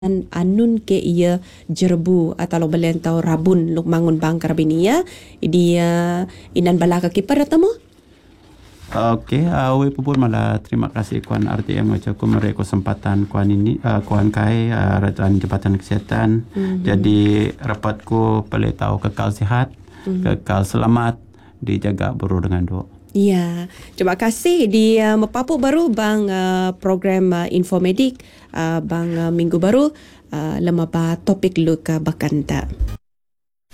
anun ke ia jerbu atau belen tau rabun luk mangun bang karabinia dia inan balaka kiper atau Okey, we pun malah terima kasih kuan RTM macam aku memberi kesempatan kuan ini kuan kai Ratuan Jabatan Kesihatan. Jadi rapatku boleh tahu kekal sihat, kekal selamat, dijaga buru dengan doa. Ya, terima kasih di mepapu baru bang program Infomedik bang minggu baru lemah topik luka bakanta.